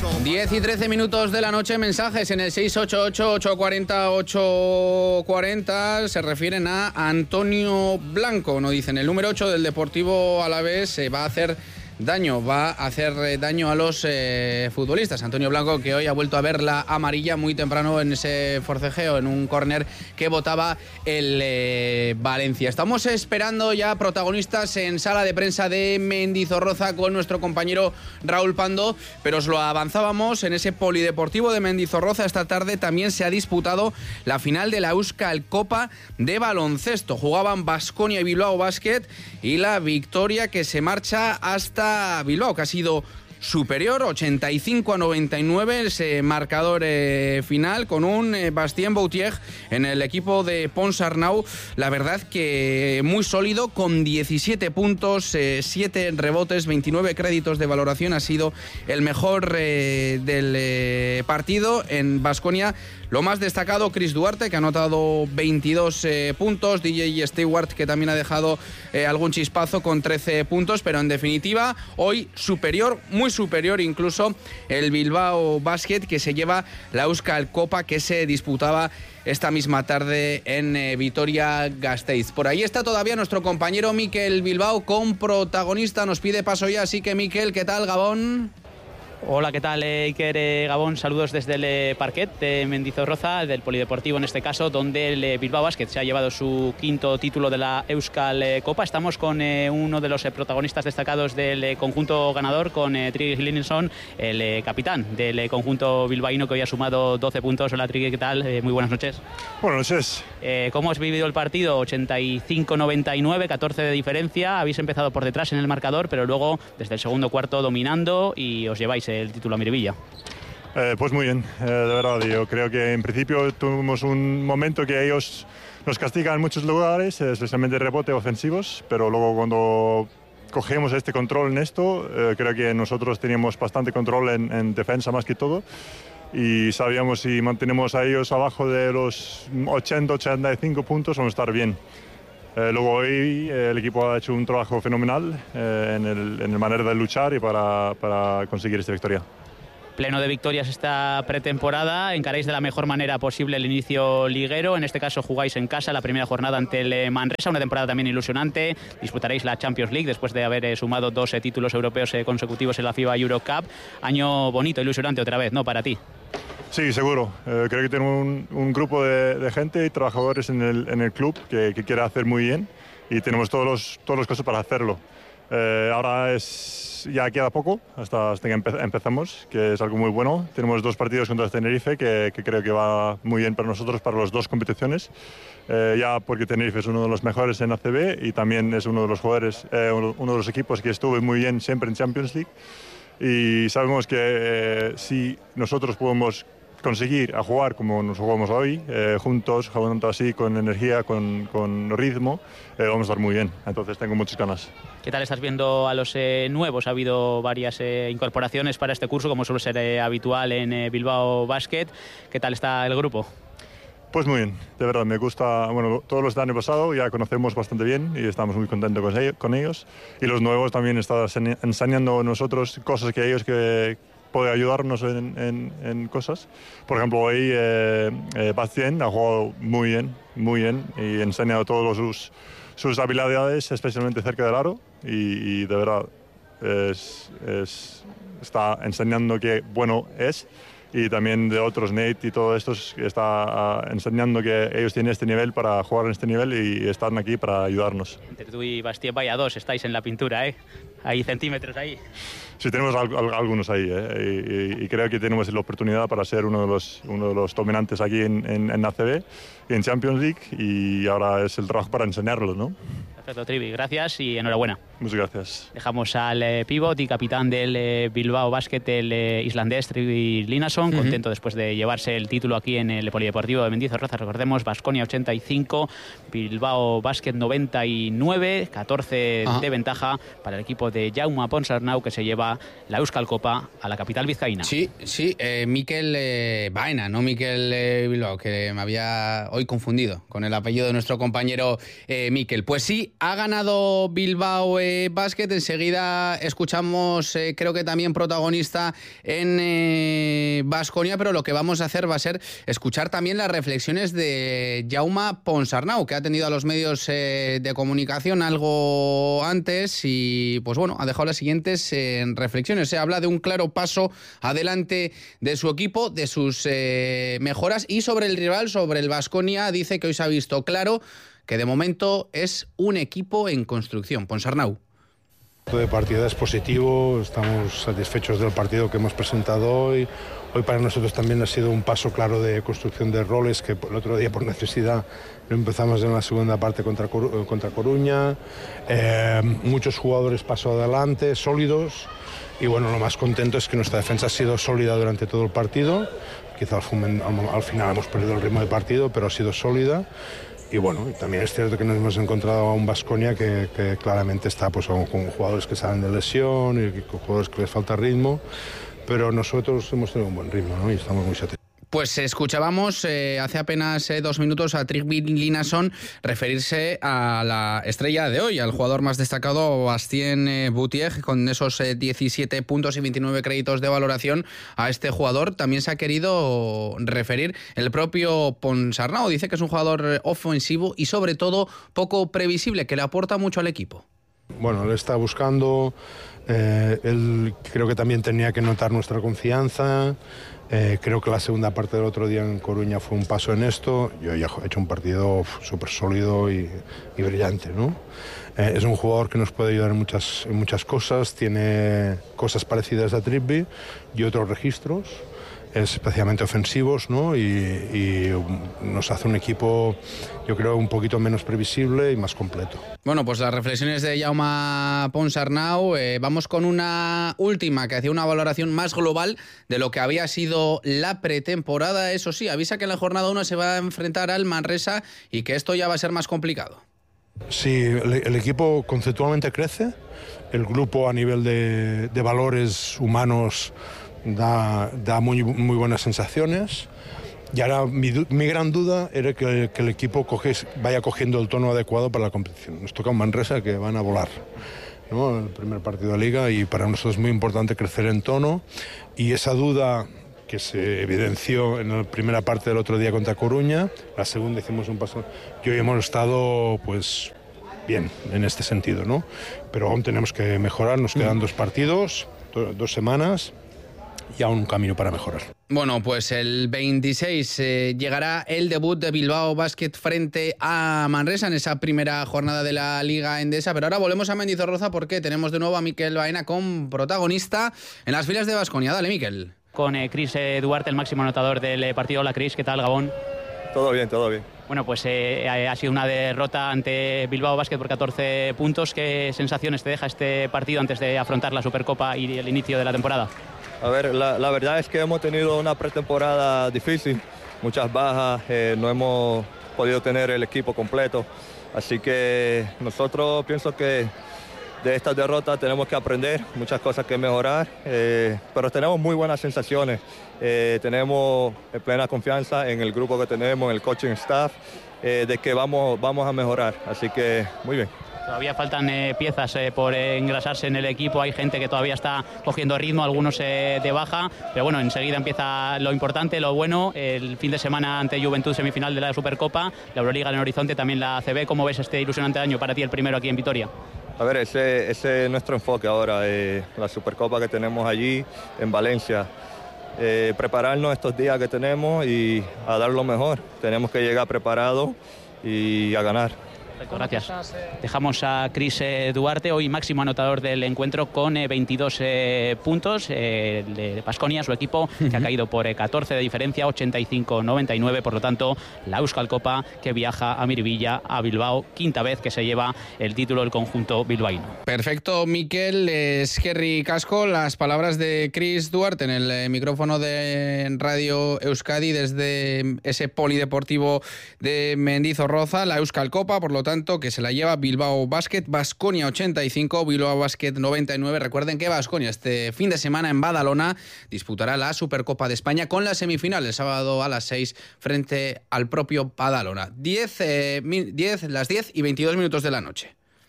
10 y 13 minutos de la noche, mensajes en el 688-840-840 se refieren a Antonio Blanco. Nos dicen, el número 8 del Deportivo Alavés va a hacer daño a los futbolistas. Antonio Blanco, que hoy ha vuelto a ver la amarilla muy temprano en ese forcejeo, en un córner que botaba el Valencia. Estamos esperando ya protagonistas en sala de prensa de Mendizorroza con nuestro compañero Raúl Pando, pero os lo avanzábamos, en ese polideportivo de Mendizorroza esta tarde también se ha disputado la final de la Euskal Copa de baloncesto. Jugaban Baskonia y Bilbao Basket, y la victoria que se marcha hasta Bilbao, que ha sido superior, 85-99, ese marcador final, con un Bastien Boutier en el equipo de Ponsarnau, la verdad que muy sólido, con 17 puntos, 7 rebotes, 29 créditos de valoración. Ha sido el mejor del partido. En Baskonia, lo más destacado, Chris Duarte, que ha anotado 22 puntos, DJ Stewart, que también ha dejado algún chispazo con 13 puntos, pero en definitiva, hoy superior, muy superior incluso el Bilbao Basket, que se lleva la Euskal Copa, que se disputaba esta misma tarde en Vitoria-Gasteiz. Por ahí está todavía nuestro compañero Mikel Bilbao con protagonista, nos pide paso ya, así que Mikel, ¿qué tal, Gabón? Hola, ¿qué tal, Iker? Gabón, saludos desde el parquet de Mendizorroza, del polideportivo en este caso, donde el Bilbao Basket se ha llevado su quinto título de la Euskal Copa. Estamos con uno de los protagonistas destacados del conjunto ganador, con Trigger Linson, el capitán del conjunto bilbaíno, que hoy ha sumado 12 puntos. Hola, Trigger, ¿qué tal? Muy buenas noches. Buenas noches. ¿Cómo has vivido el partido? 85-99, 14 de diferencia. Habéis empezado por detrás en el marcador, pero luego desde el segundo cuarto dominando, y os lleváis el título a Miribilla. Pues muy bien, de verdad. Yo creo que en principio tuvimos un momento que ellos nos castigan en muchos lugares, especialmente rebote ofensivos, pero luego cuando cogemos este control en esto, creo que nosotros teníamos bastante control en defensa más que todo, y sabíamos, si mantenemos a ellos abajo de los 80-85 puntos, vamos a estar bien. Luego hoy el equipo ha hecho un trabajo fenomenal en el manera de luchar y para conseguir esta victoria. Pleno de victorias esta pretemporada, encaráis de la mejor manera posible el inicio liguero. En este caso jugáis en casa la primera jornada ante el Manresa, una temporada también ilusionante. Disputaréis la Champions League después de haber sumado 2 títulos europeos consecutivos en la FIBA Eurocup. Año bonito, ilusionante otra vez, ¿no? Para ti. Sí, seguro. Creo que tenemos un grupo de gente y trabajadores en el club que quiere hacer muy bien, y tenemos todas las cosas para hacerlo. Ahora ya queda poco hasta que empezamos, que es algo muy bueno. Tenemos 2 partidos contra Tenerife que creo que va muy bien para nosotros, para las 2 competiciones. Ya porque Tenerife es uno de los mejores en ACB y también es uno de los jugadores, uno de los equipos que estuvo muy bien siempre en Champions League. Y sabemos que si nosotros podemos conseguir a jugar como nos jugamos hoy, juntos, jugando así, con energía, con ritmo, vamos a estar muy bien. Entonces tengo muchas ganas. ¿Qué tal estás viendo a los nuevos? Ha habido varias incorporaciones para este curso, como suele ser habitual en Bilbao Basket. ¿Qué tal está el grupo? Pues muy bien, de verdad, me gusta. Bueno, todos los del año pasado ya conocemos bastante bien y estamos muy contentos con ellos. Y los nuevos también están enseñando a nosotros cosas que ellos que pueden ayudarnos en cosas. Por ejemplo, hoy Bastien ha jugado muy bien y ha enseñado todas sus habilidades, especialmente cerca del aro, y de verdad está enseñando qué bueno es. Y también de otros, Nate y todo esto, está enseñando que ellos tienen este nivel para jugar en este nivel y están aquí para ayudarnos. Entre tú y Bastien, vaya 2, estáis en la pintura, ¿eh? Hay centímetros ahí. Sí, tenemos algunos ahí, y creo que tenemos la oportunidad para ser uno de los dominantes aquí en ACB y en Champions League, y ahora es el trabajo para enseñarlo, ¿no? Perfecto, Trivi, gracias y enhorabuena. Muchas gracias. Dejamos al pívot y capitán del Bilbao Basket, el islandés Trivi Linason, contento después de llevarse el título aquí en el Polideportivo de Mendizorroza. Recordemos, Baskonia 85, Bilbao Basket 99, 14 de ventaja para el equipo de Jaume Ponsarnau, que se lleva la Euskal Copa a la capital vizcaína. Sí, Mikel Baena, no Mikel Bilbao, que me había hoy confundido con el apellido de nuestro compañero Mikel. Pues sí, ha ganado Bilbao Basket. Enseguida escuchamos, creo que también protagonista en Baskonia, pero lo que vamos a hacer va a ser escuchar también las reflexiones de Jaume Ponsarnau, que ha atendido a los medios de comunicación algo antes y pues bueno, ha dejado las siguientes reflexiones. Se habla de un claro paso adelante de su equipo, de sus mejoras, y sobre el rival, sobre el Baskonia, dice que hoy se ha visto claro que de momento es un equipo en construcción. Ponsarnau. El partido es positivo, estamos satisfechos del partido que hemos presentado hoy. Hoy para nosotros también ha sido un paso claro de construcción de roles, que el otro día por necesidad lo empezamos en la segunda parte contra Coruña. Muchos jugadores paso adelante, sólidos, y bueno, lo más contento es que nuestra defensa ha sido sólida durante todo el partido. Quizá al final hemos perdido el ritmo del partido, pero ha sido sólida. Y bueno, también es cierto que nos hemos encontrado a un Baskonia que claramente está pues, con jugadores que salen de lesión y con jugadores que les falta ritmo, pero nosotros hemos tenido un buen ritmo, ¿no? Y estamos muy satisfechos. Pues escuchábamos hace apenas 2 minutos a Trygve Linnarson referirse a la estrella de hoy, al jugador más destacado, Bastien Boutier, con esos 17 puntos y 29 créditos de valoración. A este jugador también se ha querido referir el propio Ponsarnau. Dice que es un jugador ofensivo y sobre todo poco previsible, que le aporta mucho al equipo. Bueno, él está buscando, él creo que también tenía que notar nuestra confianza. Creo que la segunda parte del otro día en Coruña fue un paso en esto. Yo ya he hecho un partido súper sólido y brillante, ¿no? Es un jugador que nos puede ayudar en muchas cosas. Tiene cosas parecidas a Trygve y otros registros, especialmente ofensivos, ¿no? Y nos hace un equipo, yo creo, un poquito menos previsible y más completo. Bueno, pues las reflexiones de Jaume Ponsarnau. Vamos con una última que hacía una valoración más global de lo que había sido la pretemporada. Eso sí, avisa que en la jornada 1 se va a enfrentar al Manresa y que esto ya va a ser más complicado. Sí, el equipo conceptualmente crece, el grupo a nivel de valores humanos da muy buenas sensaciones, y ahora mi gran duda era que el equipo vaya cogiendo el tono adecuado para la competición. Nos toca un Manresa que van a volar, ¿no? El primer partido de liga, y para nosotros es muy importante crecer en tono, y esa duda que se evidenció en la primera parte del otro día contra Coruña, la segunda hicimos un paso, y hoy hemos estado pues bien en este sentido, ¿no? Pero aún tenemos que mejorar, nos quedan 2 partidos, 2 semanas, y aún un camino para mejorar. Bueno, pues el 26 llegará el debut de Bilbao Basket frente a Manresa en esa primera jornada de la Liga Endesa. Pero ahora volvemos a Mendizorroza porque tenemos de nuevo a Mikel Baena con protagonista en las filas de Baskonia. Dale, Mikel. Con Chris Duarte, el máximo anotador del partido. Hola, Chris, ¿qué tal, Gabón? Todo bien, todo bien. Bueno, pues ha sido una derrota ante Bilbao Basket por 14 puntos. ¿Qué sensaciones te deja este partido antes de afrontar la Supercopa y el inicio de la temporada? A ver, la verdad es que hemos tenido una pretemporada difícil, muchas bajas, no hemos podido tener el equipo completo, así que nosotros pienso que de esta derrota tenemos que aprender, muchas cosas que mejorar, pero tenemos muy buenas sensaciones, tenemos plena confianza en el grupo que tenemos, en el coaching staff, de que vamos a mejorar, así que muy bien. Todavía faltan piezas por engrasarse en el equipo, hay gente que todavía está cogiendo ritmo, algunos de baja, pero bueno, enseguida empieza lo importante, lo bueno, el fin de semana ante Juventud, semifinal de la Supercopa, la Euroliga en el horizonte, también la ACB. ¿Cómo ves este ilusionante año para ti, el primero aquí en Vitoria? A ver, ese es nuestro enfoque ahora, la Supercopa que tenemos allí en Valencia. Prepararnos estos días que tenemos y a dar lo mejor, tenemos que llegar preparados y a ganar. Gracias. Dejamos a Chris Duarte, hoy máximo anotador del encuentro con 22 puntos. De Baskonia, su equipo, que ha caído por 14 de diferencia, 85-99. Por lo tanto, la Euskal Copa que viaja a Miribilla, a Bilbao, quinta vez que se lleva el título del conjunto bilbaíno. Perfecto, Mikel. Eskerrik asko. Las palabras de Chris Duarte en el micrófono de Radio Euskadi desde ese polideportivo de Mendizorroza, la Euskal Copa, por lo tanto, que se la lleva Bilbao Basket, Baskonia 85, Bilbao Basket 99. Recuerden que Baskonia este fin de semana en Badalona disputará la Supercopa de España con la semifinal el sábado a las 6 frente al propio Badalona. Las 10 y 22 minutos de la noche.